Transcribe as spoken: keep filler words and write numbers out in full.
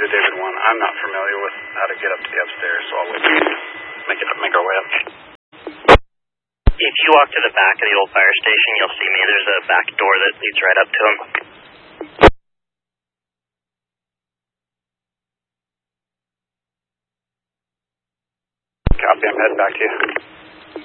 to David one. I'm not familiar with how to get up to the upstairs, so I'll wait for you to make, it, make our way up. If you walk to the back of the old fire station, you'll see me. There's a back door that leads right up to him. Copy, I'm heading back to you.